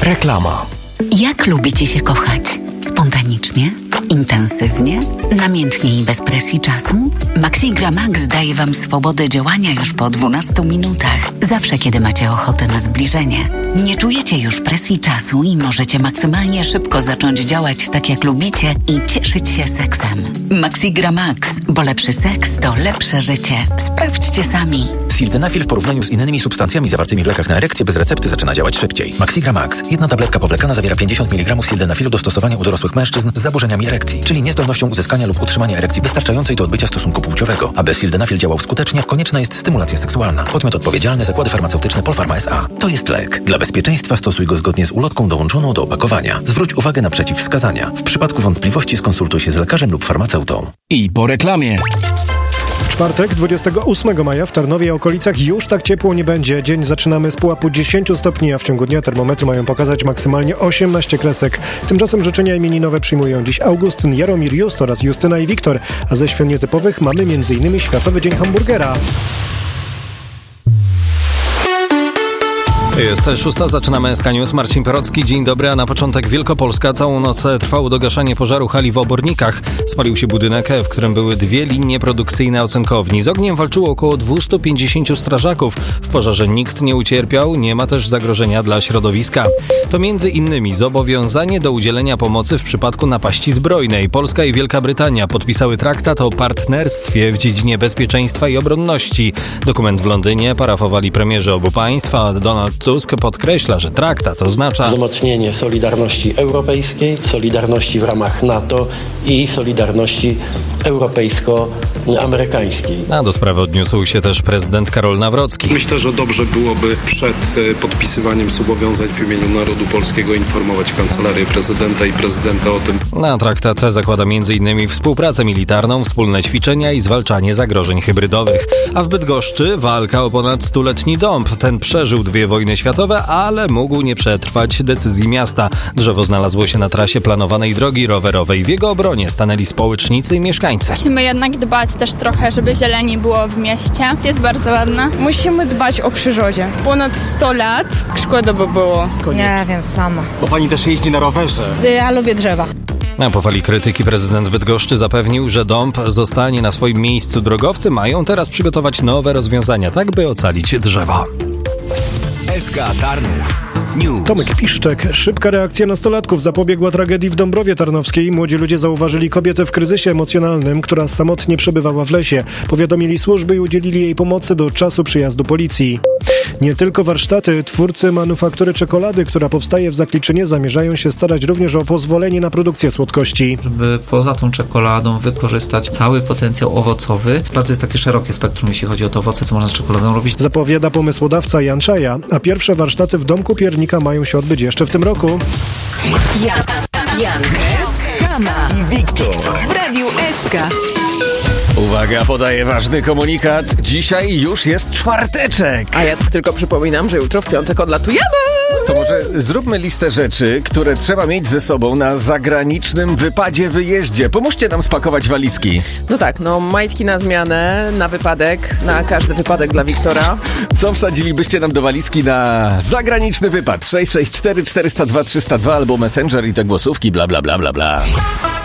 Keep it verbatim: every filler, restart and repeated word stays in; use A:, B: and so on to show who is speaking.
A: Reklama.
B: Jak lubicie się kochać? Spontanicznie? Intensywnie? Namiętnie i bez presji czasu? Maxigra Max daje Wam swobodę działania już po dwunastu minutach. Zawsze, kiedy macie ochotę na zbliżenie. Nie czujecie już presji czasu i możecie maksymalnie szybko zacząć działać tak, jak lubicie i cieszyć się seksem. Maxigra Max, bo lepszy seks to lepsze życie. Sprawdźcie sami.
C: Sildenafil w porównaniu z innymi substancjami zawartymi w lekach na erekcję bez recepty zaczyna działać szybciej. Maxigra Max. Jedna tabletka powlekana zawiera pięćdziesiąt miligramów sildenafilu do stosowania u dorosłych mężczyzn z zaburzeniami erekcji, czyli niezdolnością uzyskania lub utrzymania erekcji wystarczającej do odbycia stosunku płciowego. Aby sildenafil działał skutecznie, konieczna jest stymulacja seksualna. Podmiot odpowiedzialny: Zakłady Farmaceutyczne Polpharma S A. To jest lek. Dla bezpieczeństwa stosuj go zgodnie z ulotką dołączoną do opakowania. Zwróć uwagę na przeciwwskazania. W przypadku wątpliwości skonsultuj się z lekarzem lub farmaceutą.
A: I po reklamie.
D: Czwartek, dwudziestego ósmego maja w Tarnowie i okolicach już tak ciepło nie będzie. Dzień zaczynamy z pułapu dziesięć stopni, a w ciągu dnia termometry mają pokazać maksymalnie osiemnaście kresek. Tymczasem życzenia imieninowe przyjmują dziś Augustyn, Jaromir, Just oraz Justyna i Wiktor, a ze świąt nietypowych mamy między innymi Światowy Dzień Hamburgera.
E: Jest szósta, zaczynamy S K News. Marcin Perocki, dzień dobry, a na początek Wielkopolska. Całą noc trwało dogaszanie pożaru hali w Obornikach. Spalił się budynek, w którym były dwie linie produkcyjne ocenkowni. Z ogniem walczyło około dwieście pięćdziesiąt strażaków. W pożarze nikt nie ucierpiał, nie ma też zagrożenia dla środowiska. To między innymi zobowiązanie do udzielenia pomocy w przypadku napaści zbrojnej. Polska i Wielka Brytania podpisały traktat o partnerstwie w dziedzinie bezpieczeństwa i obronności. Dokument w Londynie parafowali premierzy obu państw, a Donald Tusk podkreśla, że traktat oznacza
F: wzmocnienie solidarności europejskiej, solidarności w ramach NATO i solidarności europejsko-amerykańskiej.
E: A do sprawy odniósł się też prezydent Karol Nawrocki.
G: Myślę, że dobrze byłoby przed podpisywaniem zobowiązań w imieniu narodu polskiego informować Kancelarię Prezydenta i Prezydenta o tym.
E: Na traktat zakłada między innymi współpracę militarną, wspólne ćwiczenia i zwalczanie zagrożeń hybrydowych. A w Bydgoszczy walka o ponad stuletni dąb. Ten przeżył dwie wojny światowe, ale mógł nie przetrwać decyzji miasta. Drzewo znalazło się na trasie planowanej drogi rowerowej. W jego obronie stanęli społecznicy i mieszkańcy.
H: Musimy jednak dbać też trochę, żeby zieleni było w mieście. Jest bardzo ładna.
I: Musimy dbać o przyrodzie. Ponad sto lat. Szkoda by było.
J: Nie wiem, sama.
K: Bo pani też jeździ na rowerze.
J: Ja lubię drzewa.
E: Na po fali krytyki prezydent Bydgoszczy zapewnił, że dąb zostanie na swoim miejscu. Drogowcy mają teraz przygotować nowe rozwiązania, tak by ocalić drzewa.
A: S K Tarnów. News.
D: Tomek Piszczek. Szybka reakcja nastolatków zapobiegła tragedii w Dąbrowie Tarnowskiej. Młodzi ludzie zauważyli kobietę w kryzysie emocjonalnym, która samotnie przebywała w lesie. Powiadomili służby i udzielili jej pomocy do czasu przyjazdu policji. Nie tylko warsztaty. Twórcy manufaktury czekolady, która powstaje w Zakliczynie, zamierzają się starać również o pozwolenie na produkcję słodkości.
L: Żeby poza tą czekoladą wykorzystać cały potencjał owocowy. Bardzo jest takie szerokie spektrum, jeśli chodzi o te owoce, co można z czekoladą robić.
D: Zapowiada pomysłodawca Jan Czaja, a pierwsze warsztaty w Domku Piernika mają się odbyć jeszcze w tym roku.
B: Jan, Jan, Kama
A: i Wiktor
B: w Radiu S K.
A: Uwaga, podaję ważny komunikat. Dzisiaj już jest czwarteczek.
I: A ja tylko przypominam, że jutro w piątek odlatujemy.
A: To może zróbmy listę rzeczy, które trzeba mieć ze sobą na zagranicznym wypadzie, wyjeździe. Pomóżcie nam spakować walizki.
I: No tak, no majtki na zmianę, na wypadek, na każdy wypadek dla Wiktora.
A: Co wsadzilibyście nam do walizki na zagraniczny wypad? sześć sześć cztery cztery zero dwa trzysta dwa albo Messenger i te głosówki, bla bla bla bla bla.